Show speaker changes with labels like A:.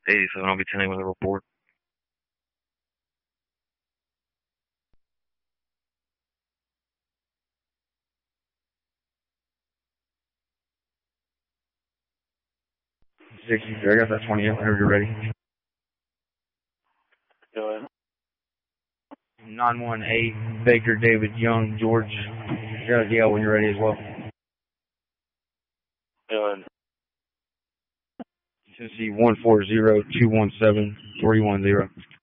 A: 87, I'll be 10 with a report. I got that 28 whenever you're ready.
B: Go ahead.
A: 918 Baker David Young George. You got a Yale when you're ready as well.
B: Go ahead.
A: Tennessee 140-217-310.